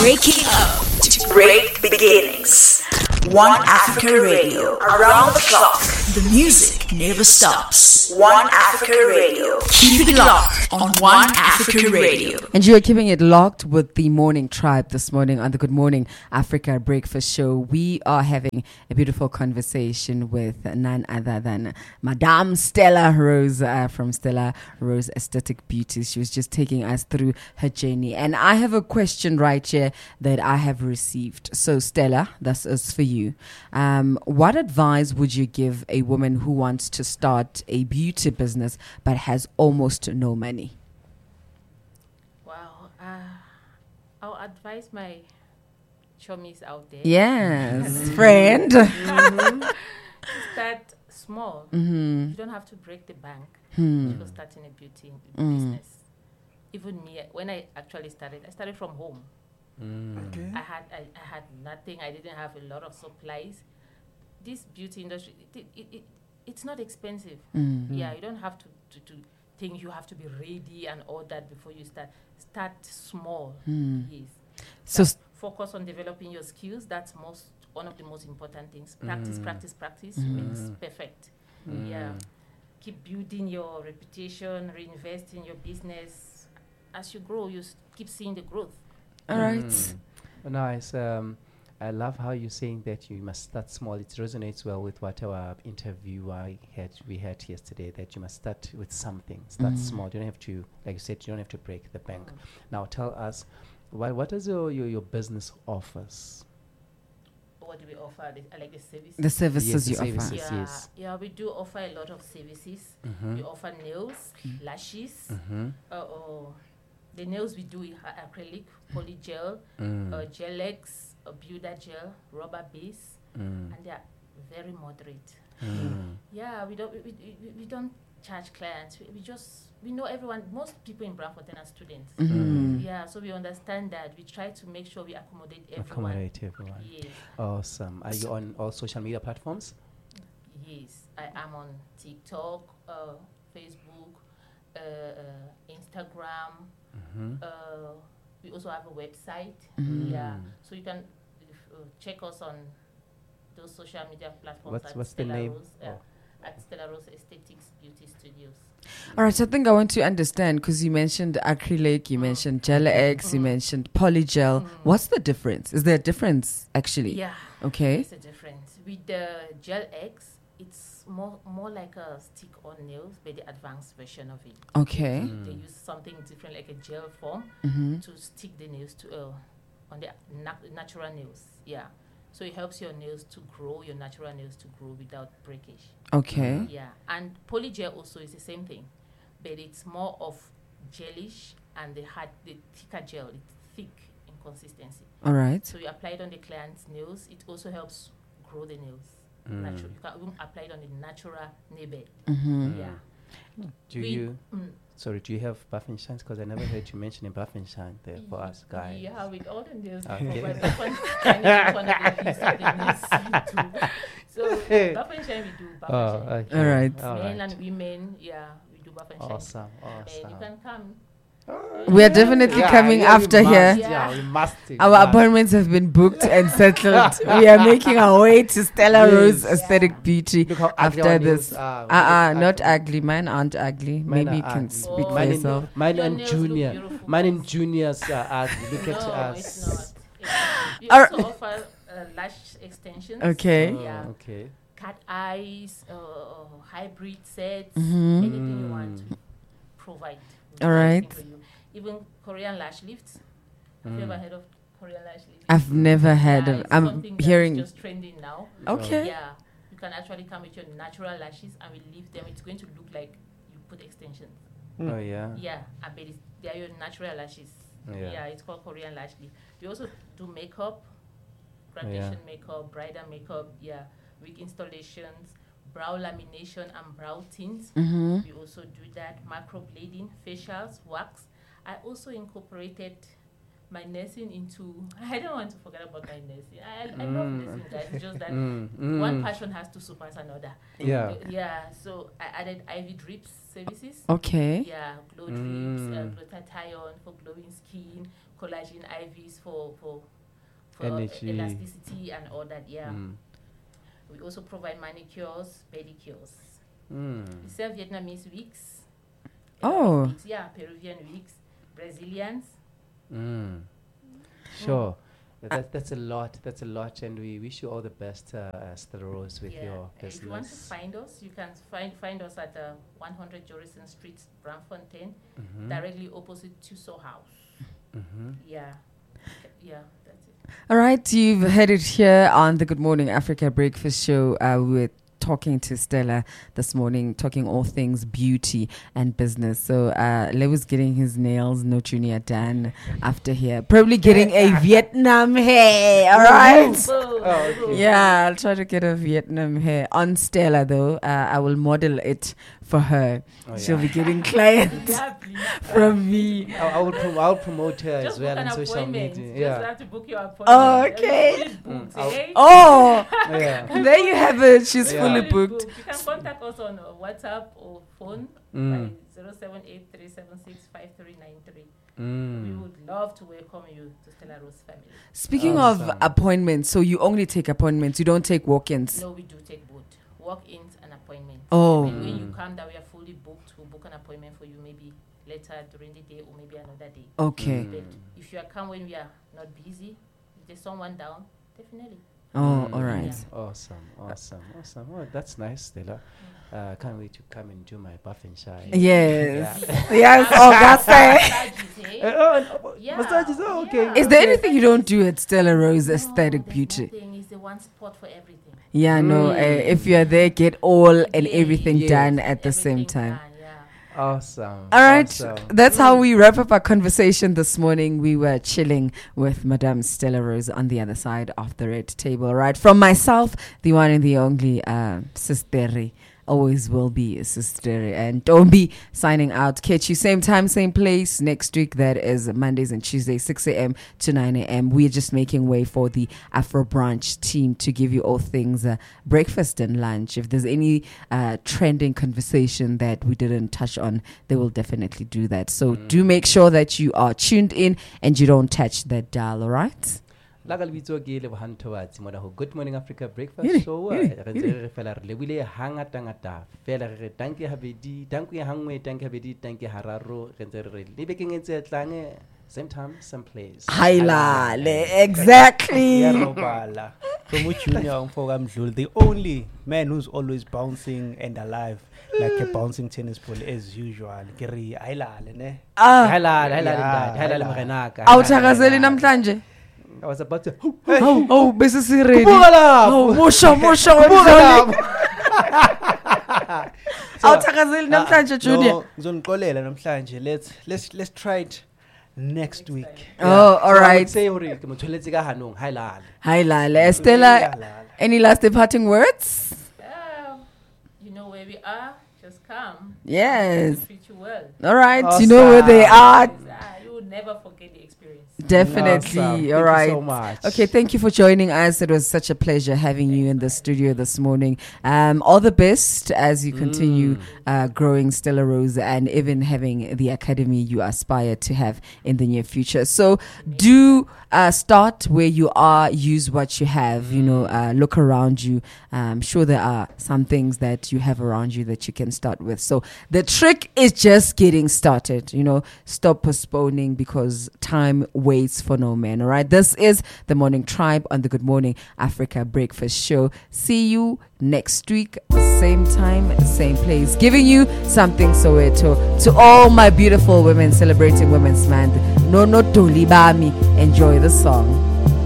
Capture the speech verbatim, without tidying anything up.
Waking up to great beginnings. One Africa Radio. Around the clock. The music never stops. One Africa Radio. Keep it locked on One Africa Radio. And you are keeping it locked with the Morning Tribe this morning on the Good Morning Africa Breakfast Show. We are having a beautiful conversation with none other than Madame Stella Rose uh, from Stella Rose Aesthetic Beauty. She was just taking us through her journey. And I have a question right here that I have received. So Stella, this is for you. Um, what advice would you give a woman who wants to start a beauty business but has almost no money? Wow. Uh, I'll advise my chummies out there. Yes, friend. Mm-hmm. Start small. Mm-hmm. You don't have to break the bank Hmm. for starting a beauty Mm. business. Even me, when I actually started, I started from home. Okay. I had I, I had nothing. I didn't have a lot of supplies. This beauty industry, it, it, it, it's not expensive. Mm. Yeah, you don't have to, to, to think you have to be ready and all that before you start. Start small. Mm. Yes. So, Start- focus on developing your skills. That's most one of the most important things. Practice, Mm. practice, practice Mm. makes perfect. Yeah. Keep building your reputation, reinvest in your business. As you grow, you s- keep seeing the growth. all right. Mm. Nice. Um, I love how you're saying that you must start small. It resonates well with what our interview I had we had yesterday. That you must start with something. Start Mm. small. You don't have to, like you said, you don't have to break the bank. Now tell us, what what is your your, your business offers? What do we offer? The, I like the services. The services the you offer. services. yeah, yes. yeah, we do offer a lot of services. Mm-hmm. We offer nails, lashes. Mm-hmm. Uh, oh, the nails we do are acrylic, polygel, Mm. uh, gel X, uh, builder gel, rubber base, Mm. and they are very moderate. Mm. Yeah, we don't we, we, we- we don't charge clients. We, we just we know everyone. Most people in Braamfontein are students. Mhm. Yeah, so we understand that. We try to make sure we accommodate everyone. Accommodate everyone. Yes, Awesome. Are you on all social media platforms? yes. I am on TikTok, uh, Facebook, uh, uh, Instagram. Mm-hmm. Uh, we also have a website. Mhm. Yeah, so you can uh, check us on those social media platforms. What's at what's the Stella name? Rose, uh, Oh. At Stella Rose Aesthetics Beauty Studios. All right, so I think I want to understand because you mentioned acrylic, you mentioned gel X, you Mm. mentioned polygel. Mm. What's the difference? Is there a difference actually? Yeah, Okay. it's a difference. With the Gel X, it's more more like a stick-on nails, but the advanced version of it. Okay. Mm. They use something different, like a gel form, Mm-hmm. to stick the nails to uh, on the na- natural nails. Yeah, so it helps your nails to grow, your natural nails to grow without breakage. Okay. Yeah, and polygel also is the same thing, but it's more of gelish, and the hard, the thicker gel, it's thick in consistency. All right. So you apply it on the client's nails. It also helps grow the nails. Mm. Natural. You can even apply it on the natural nail bed. Mm-hmm. Yeah. Do We- you? Mm. Sorry, do you have buff and shines? Because I never heard you mentioning buff and shine there for us guys. Yeah, with all the nails. Okay. For buff and shine is one of the things that the nails we do. So buff and shine, we do buff Oh, and shine. okay. All right. All Men right. and women, yeah, we do buff and shine. Awesome. And you Awesome. can come. We are definitely Yeah, coming yeah, we after must, here. Yeah. Yeah, we must. we Our must. appointments have been booked and settled. We are making our way to Stella Yes. Rose Aesthetic Beauty Look how ugly after our this. nails are. Uh We uh, look not ugly. ugly. Mine aren't ugly. Mine Maybe you are can ugly. speak Oh, for Mine and, yourself. mine Your and nails look junior. beautiful, Mine and guys. juniors are ugly. Look no, at us. it's not. It's- We All also offer uh, lash extensions. Okay. Oh, Yeah. okay. Cat eyes, uh, hybrid sets, Mhm. anything you want to provide. All right. For you. Even Korean lash lifts. Have you ever heard of Korean lash lifts? I've never heard Yeah, of. it's I'm something that is hearing. just trending now. Okay. Yeah, you can actually come with your natural lashes and we lift them. It's going to look like you put extensions. Oh yeah. Yeah, I bet it's, they are your natural lashes. Yeah. Yeah, it's called Korean lash lift. We also do makeup, graduation makeup, bridal makeup, yeah, wig installations, brow lamination and brow tints. Mm-hmm. We also do that, microblading, facials, wax. I also incorporated my nursing into, I don't want to forget about my nursing. I, I love Mm. nursing, guys. It's just that Mm, one mm. passion has to surpass another. Yeah. Yeah, so I added I V drips services. Okay. Yeah, glow drips, uh, Mm. glutathione for glowing skin, collagen I Vs for for, for Energy. elasticity and all that. Yeah. Mm. We also provide manicures, pedicures. Mm. We sell Vietnamese wigs. Oh. Wigs, yeah, Peruvian wigs, Brazilians. Mm. Sure. Uh, That, that's a lot. That's a lot, and we wish you all the best, uh, uh, Stella Rose, with Yeah. your And if you want to business. find us, you can find find us at uh, one hundred Jorison Street, Braamfontein, Mhm. directly opposite Tuso House. Mhm. Yeah. Yeah, that's it. All right, you've heard it here on the Good Morning Africa Breakfast Show. Uh, we're talking to Stella this morning, talking all things beauty and business. So uh, Leo's getting his nails, no Junior Dan after here. Probably getting a Vietnam hair, all right? Oh, okay. Yeah, I'll try to get a Vietnam hair on Stella though. Uh, I will model it for her. Oh, She'll yeah. be getting clients Yeah, please. from me. I, I will prom- I'll promote her Just as well book an on social appointment. media. Just Yeah. have to book your appointment. Oh, okay. Everything is booked, Mm, I'll- eh? Oh, Yeah. there you have it. She's Yeah. fully Fully booked. You can contact us on uh, WhatsApp or phone Mm. by zero seven eight three seven six five three nine three. We Mm. would love to welcome you to Stella Rose family. Speaking Awesome. of appointments, so you only take appointments, you don't take walk-ins. No, we do take both walk-ins and appointments. Oh. When, when you Mm. come, that we are fully booked. We'll book an appointment for you maybe later during the day or maybe another day. Okay. Mm. But if you are come when we are not busy, if there's someone down, definitely. Oh, Mm. all right. Yeah. Awesome, awesome, awesome. Oh, that's nice, Stella. Uh, can't wait to come and do my buff and shine. Yes. Yeah. Yes, oh, that's it. Massages, Uh, eh? oh, and, uh, Yeah, massages. Oh, okay. yeah. Is there anything you don't do at Stella Rose No, Aesthetic there's Beauty? nothing. It's the one spot for everything. Yeah, no, uh, Mm. if you're there, get all and Yeah, everything yes. done at the same Everything time. done, yeah. Awesome. All right, awesome. that's how we wrap up our conversation this morning. We were chilling with Madame Stella Rose on the other side of the red table. All right, from myself, the one and the only uh, Sisteri. Always will be a sister. And don't be signing out. Catch you same time, same place next week. That is Mondays and Tuesdays, six a.m. to nine a.m. We're just making way for the Afro Branch team to give you all things uh, breakfast and lunch. If there's any uh, trending conversation that we didn't touch on, they will definitely do that. So do make sure that you are tuned in and you don't touch that dial, all right? La ka lebitso ke Lebohang Thobatsi mona ho Good Morning Africa Breakfast Yele, Show. yele, Re ntse re fela re lebile hangata-ngata fela re re tanki habedi tanki ha nngwe tanki habedi tanki hararo re ntse re re le bekeng e ntse e tlang eh, same time same place. Hailale, exactly. Yeah, Robala. From Junior on Fogamjul, the only man who's always bouncing and alive like a bouncing tennis ball as usual. Kiri ailale ne. Ah, Hailale, hailale Yeah, dad, hailale hailale. morenaka. awuthakazeli namhlanje. I was about to Oh, oh, bese siredi. Kubuka lapho. Oh, musho, musho. Kubuka Awuthakazeli namhlanje Junior. Ngizoniqolela namhlanje. Let's let's let's try it next week. Oh, all So I would right. say hore ke motholetse ka hanong hailale. Hailale. Stella, Hailale. any last departing words? Um, you know where we are. Just come. Yes. We'll treat you well. All right. You know where they are. Ah, you will never forget the experience. Definitely. Awesome. All Thank you right. so much. Okay, thank you for joining us. It was such a pleasure having you in the studio this morning. Um, all the best as you continue uh, growing Stella Rose and even having the academy you aspire to have in the near future. So do uh, start where you are, use what you have, you know, uh, look around you. I'm sure there are some things that you have around you that you can start with. So the trick is just getting started, you know, stop postponing because time waits for no man. All right. This is the Morning Tribe on the Good Morning Africa Breakfast Show. See you next week, same time, same place, giving you something Soweto. To all my beautiful women celebrating Women's Month, no, no, Dolibami. Enjoy the song.